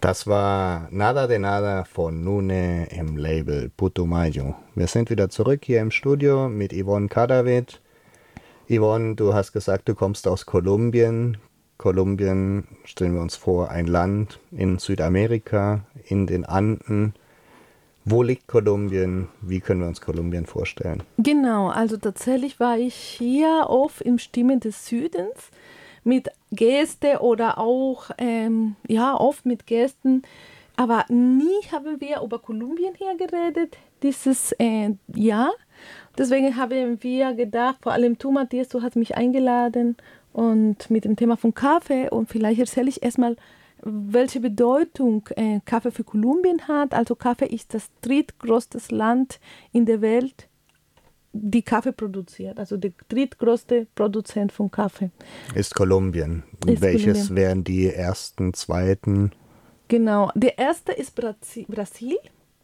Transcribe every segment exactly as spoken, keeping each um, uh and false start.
Das war Nada de Nada von Nune im Label Putumayo. Wir sind wieder zurück hier im Studio mit Yvonne Cadavid. Yvonne, du hast gesagt, du kommst aus Kolumbien. Kolumbien, stellen wir uns vor, ein Land in Südamerika, in den Anden. Wo liegt Kolumbien? Wie können wir uns Kolumbien vorstellen? Genau, also tatsächlich war ich hier oft im Stimmen des Südens mit Gästen oder auch, ähm, ja, oft mit Gästen. Aber nie haben wir über Kolumbien hier geredet, dieses äh, Jahr. Deswegen haben wir gedacht, vor allem du, Matthias, du hast mich eingeladen und mit dem Thema von Kaffee und vielleicht erzähle ich erstmal, welche Bedeutung äh, Kaffee für Kolumbien hat. Also Kaffee ist das drittgrößte Land in der Welt, die Kaffee produziert. Also der drittgrößte Produzent von Kaffee. Ist Kolumbien. Ist Welches Kolumbien. wären die ersten, zweiten? Genau, der erste ist Brasil, Brasil.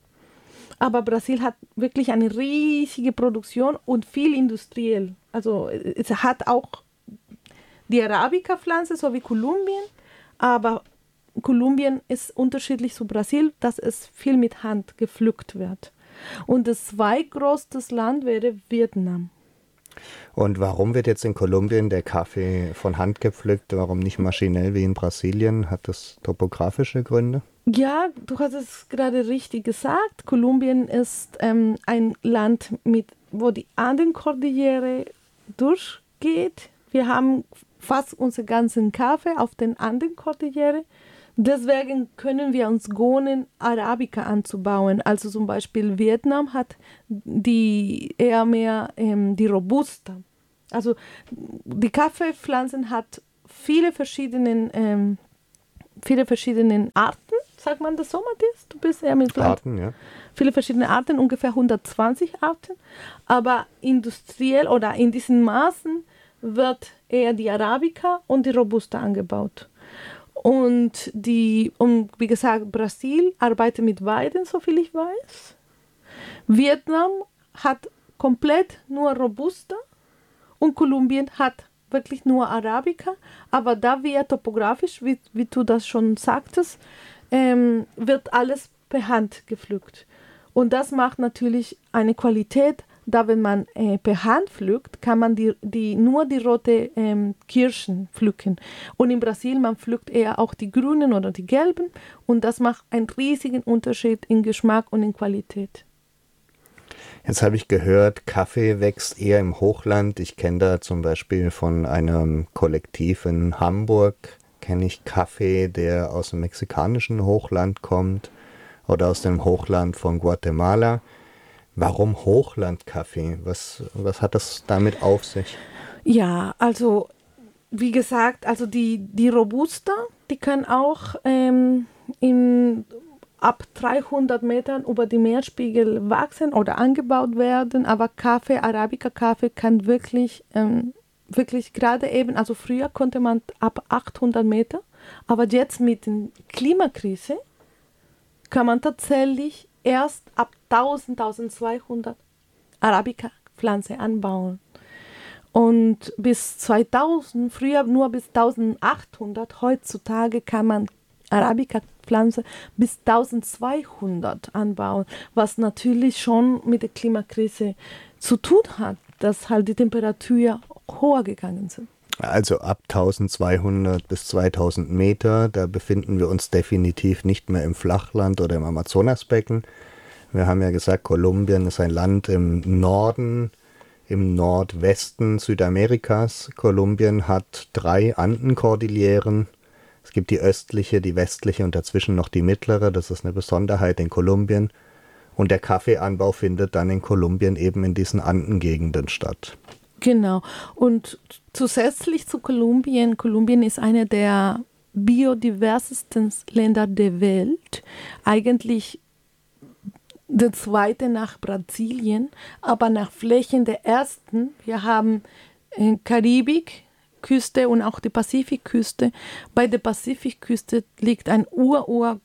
Aber Brasil hat wirklich eine riesige Produktion und viel industriell. Also es hat auch die Arabica-Pflanze, so wie Kolumbien, aber Kolumbien ist unterschiedlich zu Brasil, dass es viel mit Hand gepflückt wird. Und das zweitgrößte Land wäre Vietnam. Und warum wird jetzt in Kolumbien der Kaffee von Hand gepflückt? Warum nicht maschinell wie in Brasilien? Hat das topografische Gründe? Ja, du hast es gerade richtig gesagt. Kolumbien ist ähm, ein Land, mit, wo die Andenkordillere durchgeht. Wir haben fast unseren ganzen Kaffee auf den Andenkordillere. Deswegen können wir uns gönnen, Arabica anzubauen. Also zum Beispiel Vietnam hat die eher mehr ähm, die Robusta. Also die Kaffeepflanzen hat viele verschiedene, ähm, viele verschiedene Arten, sagt man das so, Matthias? Du bist eher mit Arten, ja. Viele verschiedene Arten, ungefähr hundertzwanzig Arten. Aber industriell oder in diesen Maßen wird eher die Arabica und die Robusta angebaut. Und die, und wie gesagt, Brasil arbeitet mit beiden, soviel ich weiß. Vietnam hat komplett nur Robusta und Kolumbien hat wirklich nur Arabica. Aber da wir topografisch, wie, wie du das schon sagtest, ähm, wird alles per Hand gepflückt. Und das macht natürlich eine Qualität. Da, wenn man äh, per Hand pflückt, kann man die, die, nur die roten ähm, Kirschen pflücken. Und in Brasil, man pflückt eher auch die grünen oder die gelben. Und das macht einen riesigen Unterschied in Geschmack und in Qualität. Jetzt habe ich gehört, Kaffee wächst eher im Hochland. Ich kenne da zum Beispiel von einem Kollektiv in Hamburg, kenne ich Kaffee, der aus dem mexikanischen Hochland kommt oder aus dem Hochland von Guatemala. Warum Hochlandkaffee? Was, was hat das damit auf sich? Ja, also wie gesagt, also die, die Robusta, die kann auch ähm, in, ab dreihundert Metern über die Meerspiegel wachsen oder angebaut werden. Aber Kaffee, Arabica-Kaffee kann wirklich, ähm, wirklich gerade eben, also früher konnte man ab achthundert Meter, aber jetzt mit der Klimakrise kann man tatsächlich erst ab tausend, tausendzweihundert Arabica-Pflanze anbauen. Und bis zweitausend, früher nur bis eintausendachthundert, heutzutage kann man Arabica-Pflanze bis eintausendzweihundert anbauen, was natürlich schon mit der Klimakrise zu tun hat, dass halt die Temperaturen höher gegangen sind. Also ab eintausendzweihundert bis zweitausend Meter, da befinden wir uns definitiv nicht mehr im Flachland oder im Amazonasbecken. Wir haben ja gesagt, Kolumbien ist ein Land im Norden, im Nordwesten Südamerikas. Kolumbien hat drei Andenkordilleren. Es gibt die östliche, die westliche und dazwischen noch die mittlere. Das ist eine Besonderheit in Kolumbien. Und der Kaffeeanbau findet dann in Kolumbien eben in diesen Andengegenden statt. Genau. Und zusätzlich zu Kolumbien, Kolumbien ist einer der biodiversesten Länder der Welt. Eigentlich der zweite nach Brasilien, aber nach Flächen der ersten. Wir haben äh, Karibikküste und auch die Pazifikküste. Bei der Pazifikküste liegt ein Ur-Ur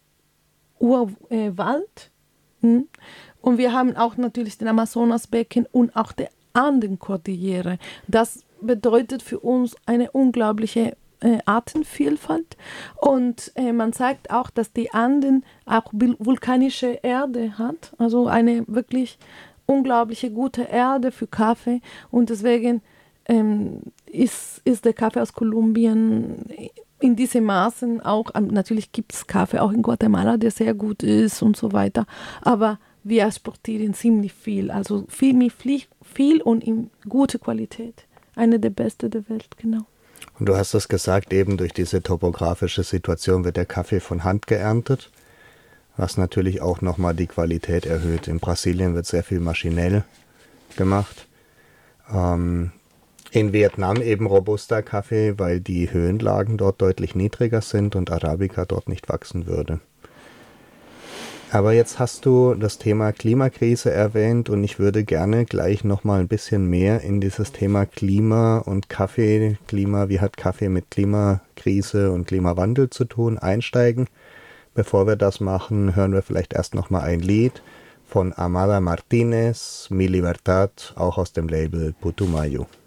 Urwald. Hm? Und wir haben auch natürlich den Amazonasbecken und auch die Andenkordillere. Das bedeutet für uns eine unglaubliche äh, Artenvielfalt. Und äh, man sagt auch, dass die Anden auch vulkanische Erde hat, also eine wirklich unglaubliche gute Erde für Kaffee. Und deswegen ähm, ist, ist der Kaffee aus Kolumbien in diesem Maßen auch, natürlich gibt es Kaffee auch in Guatemala, der sehr gut ist und so weiter, aber wir exportieren ziemlich viel, also viel, viel und in gute Qualität. Eine der besten der Welt, genau. Und du hast es gesagt, eben durch diese topografische Situation wird der Kaffee von Hand geerntet, was natürlich auch nochmal die Qualität erhöht. In Brasilien wird sehr viel maschinell gemacht. Ähm, in Vietnam eben Robusta-Kaffee, weil die Höhenlagen dort deutlich niedriger sind und Arabica dort nicht wachsen würde. Aber jetzt hast du das Thema Klimakrise erwähnt und ich würde gerne gleich nochmal ein bisschen mehr in dieses Thema Klima und Kaffee, Klima, wie hat Kaffee mit Klimakrise und Klimawandel zu tun, einsteigen. Bevor wir das machen, hören wir vielleicht erst nochmal ein Lied von Amada Martinez, Mi Libertad, auch aus dem Label Putumayo.